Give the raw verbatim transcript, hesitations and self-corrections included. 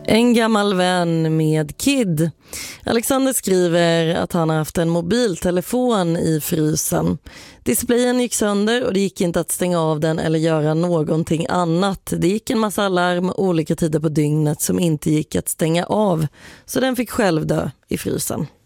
En gammal vän med Kid. Alexander skriver att han har haft en mobiltelefon i frysen. Displayen gick sönder och det gick inte att stänga av den eller göra någonting annat. Det gick en massa alarm olika tider på dygnet som inte gick att stänga av. Så den fick själv dö i frysen.